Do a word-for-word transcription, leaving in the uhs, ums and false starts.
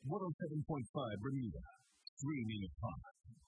one oh seven point five Bermuda, streaming upon